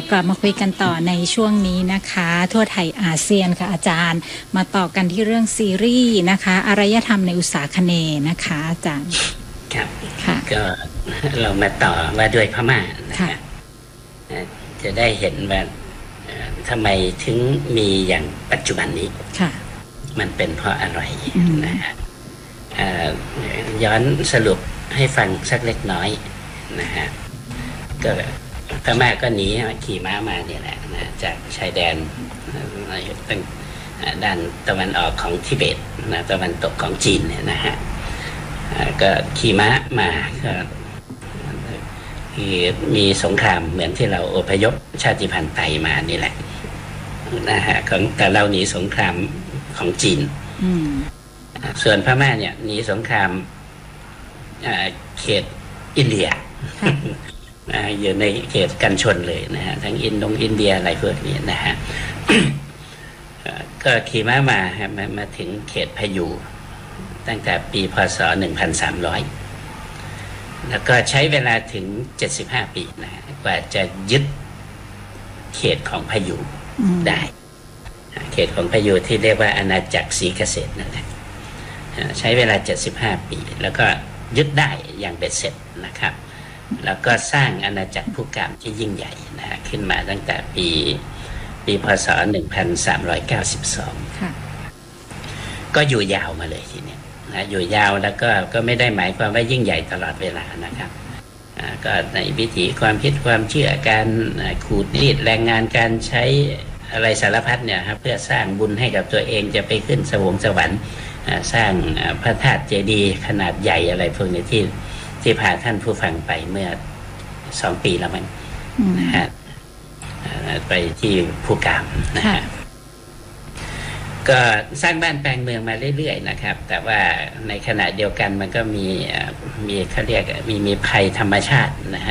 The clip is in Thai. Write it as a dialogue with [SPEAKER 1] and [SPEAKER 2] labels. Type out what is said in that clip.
[SPEAKER 1] กลับมาคุยกันต่อในช่วงนี้นะคะทั่วไทยอาเซียนค่ะอาจารย์มาต่อกันที่เรื่องซีรีส์นะคะอารยธรรมในอุตสาคเนย์นะคะอาจารย์
[SPEAKER 2] ครับก็เรามาต่อว่าด้วยพม่านะคะจะได้เห็นว่าทำไมถึงมีอย่างปัจจุบันนี้มันเป็นเพราะอะไรนะฮะย้อนสรุปให้ฟังสักเล็กน้อยนะฮะก็พม่าก็หนีขี่ม้ามาเนี่ยแหละนะจากชายแดนตั้งด้านตะวันออกของทิเบตนะตะวันตกของจีนเนี่ยนะฮะก็ขี่ม้ามาก็คือมีสงครามเหมือนที่เราอพยพชาติพันธุ์ไทยมานี่แหละนะฮะแต่เราหนีสงครามของจีนส่วนพม่าเนี่ยหนีสงครามเขตอินเดียอยู่ในเขตกันชนเลยนะฮะทั้งอินเดียอะไรพวกนี้นะฮะ ก็ขี่ม้ามาถึงเขตพายุตั้งแต่ปีพศ1300แล้วก็ใช้เวลาถึง75ปีนะฮะกว่าจะยึดเขตของพายุได้เขตของพายุที่เรียกว่าอาณาจักรศรีเกษตรนั่นแหละใช้เวลา75ปีแล้วก็ยึดได้อย่างเบ็ดเสร็จนะครับแล้วก็สร้างอาณาจักรผู้กามที่ยิ่งใหญ่นะฮะขึ้นมาตั้งแต่ปีพศ1392ก็อยู่ยาวมาเลยทีนี้นะอยู่ยาวแล้วก็ไม่ได้หมายความว่ายิ่งใหญ่ตลอดเวลานะครับก็ในวิถีความคิดความเชื่อการขูดรีดแรงงานการใช้อะไรสารพัดเนี่ยครับเพื่อสร้างบุญให้กับตัวเองจะไปขึ้นสวรรค์สร้างพระธาตุเจดีย์ขนาดใหญ่อะไรพวกนี้ที่พาท่านผู้ฟังไปเมื่อ2 ปีแล้วมันนะฮะไปที่ภูกามนะฮะก็สร้างบ้านแปลงเมืองมาเรื่อยๆนะครับแต่ว่าในขณะเดียวกันมันก็มีเขาเรียกมีภัยธรรมชาตินะฮะ